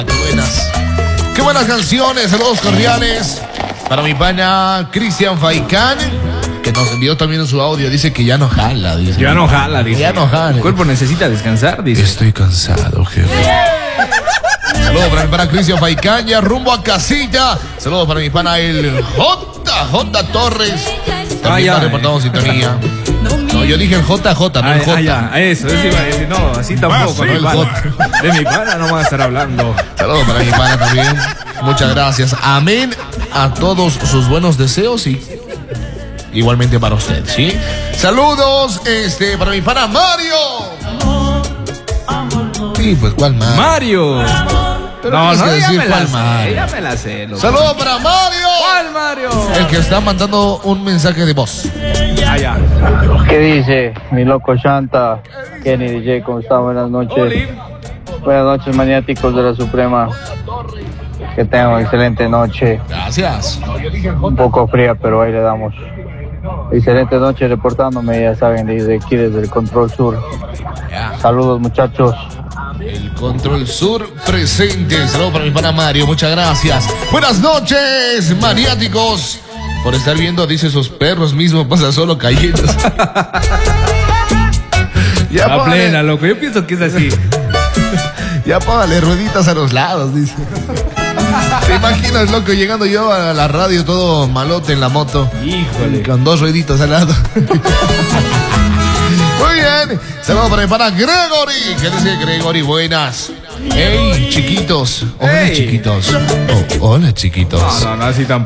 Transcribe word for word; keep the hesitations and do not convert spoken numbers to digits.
Qué buenas. Qué buenas canciones. Saludos cordiales para mi pana Cristian Faikán, que nos envió también su audio. Dice que ya no jala. Dice. Ya no jala, dice. Ya no jala. El cuerpo necesita descansar, dice. Estoy cansado, jefe. Saludos para mi pana Cristian Faikán, ya rumbo a casilla. Saludos para mi pana el J J Torres. También ah, está reportando sintonía. No, yo dije el J J, no ah, el J. Ah, ya, eso, eso iba a decir. No, así tampoco, Ah, sí, no el J. De mi pana no van a estar hablando. Saludos para mi pana también. Muchas gracias. Amén a todos sus buenos deseos y igualmente para usted, ¿sí? Saludos este, para mi pana Mario. Sí, pues ¿cuál Mario? Mario. Pero no, tienes no, que ya decir me cuál la sé, Mario. ya me la sé. Loco. Saludos para Mario. ¿Cuál Mario? El que está mandando un mensaje de voz. Ah, ya. ¿Qué dice mi loco Shanta? Kenny D J, ¿cómo está? Buenas noches. Oli. Buenas noches, maniáticos de la Suprema. Que tengan una excelente noche. Gracias. Un poco fría, pero ahí le damos. Excelente noche reportándome, ya saben, desde aquí, desde el Control Sur. Ya. Saludos, muchachos. El Control Sur presente. Saludos para mi pana Mario. Muchas gracias. Buenas noches, maniáticos. Por estar viendo, dice, sus perros mismos pasa solo cayendo. Ya La póngale, plena, loco. Yo pienso que es así. ya póngale rueditas a los lados, dice. ¿Te imaginas, loco, llegando yo a la radio todo malote en la moto? Híjole. Con dos rueditas al lado. Muy bien. Saludos para mi pana Gregory. ¿Qué dice Gregory? Buenas. Hey, chiquitos. Hola, Hey. chiquitos. Oh, hola, chiquitos. No, no, no, así tampoco.